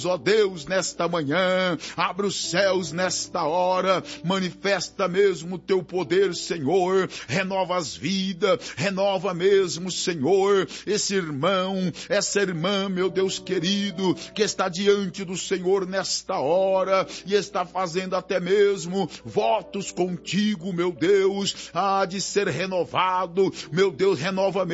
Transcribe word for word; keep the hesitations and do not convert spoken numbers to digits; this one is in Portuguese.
ó Deus, nesta manhã, abre os céus nesta hora, manifesta mesmo o teu poder, Senhor, renova as vidas, renova mesmo, Senhor, esse irmão, essa irmã, meu Deus querido, que está diante do Senhor nesta hora e está fazendo até mesmo votos contigo, meu Deus, há de ser renovado, meu Deus, renova mesmo.